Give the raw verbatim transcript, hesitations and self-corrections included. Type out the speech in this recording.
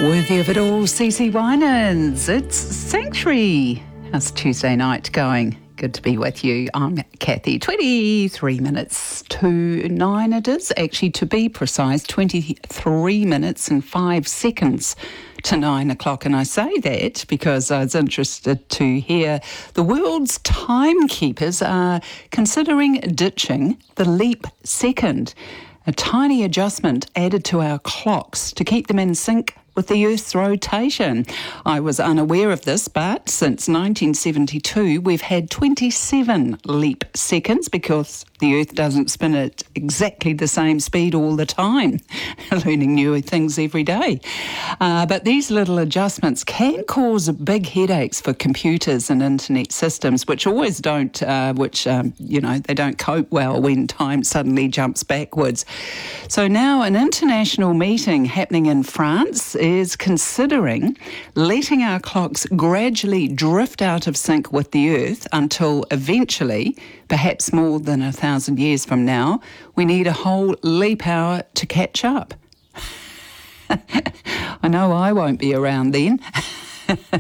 Worthy of it all, Cece Winans. It's Sanctuary. How's Tuesday night going? Good to be with you. I'm Kathy. twenty-three minutes to nine it is. Actually, to be precise, twenty-three minutes and five seconds to nine o'clock. And I say that because I was interested to hear the world's timekeepers are considering ditching the leap second. A tiny adjustment added to our clocks to keep them in sync with the Earth's rotation. I was unaware of this, but since nineteen seventy-two, we've had twenty-seven leap seconds because the Earth doesn't spin at exactly the same speed all the time. Learning new things every day. Uh, but these little adjustments can cause big headaches for computers and internet systems, which always don't, uh, which, um, you know, they don't cope well when time suddenly jumps backwards. So now an international meeting happening in France is considering letting our clocks gradually drift out of sync with the Earth until eventually, perhaps more than a thousand years from now, we need a whole leap hour to catch up. I know I won't be around then.